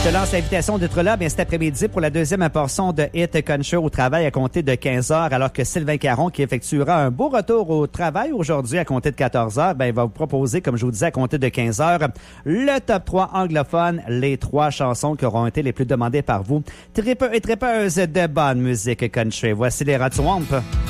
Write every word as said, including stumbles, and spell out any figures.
Je te lance l'invitation d'être là bien cet après-midi pour la deuxième portion de Hit Country au travail à compter de quinze heures, alors que Sylvain Caron, qui effectuera un beau retour au travail aujourd'hui à compter de quatorze heures, ben, il va vous proposer, comme je vous disais, à compter de quinze heures, le top trois anglophone, les trois chansons qui auront été les plus demandées par vous. Tripeux et tripeuses de bonne musique country. Voici les Rod Swamp.